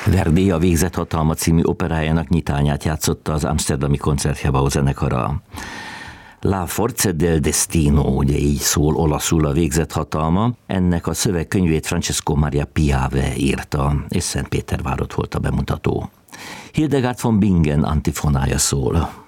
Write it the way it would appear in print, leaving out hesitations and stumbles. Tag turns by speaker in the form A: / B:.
A: Verdi a Végzett hatalma című operájának nyitányát játszotta az amsterdami Concertgebouw zenekara. La Forza del Destino, ugye így szól olaszul a Végzett hatalma, ennek a szövegkönyvét Francesco Maria Piave írta, és Szentpétervárott volt a bemutató. Hildegard von Bingen antifonája szól.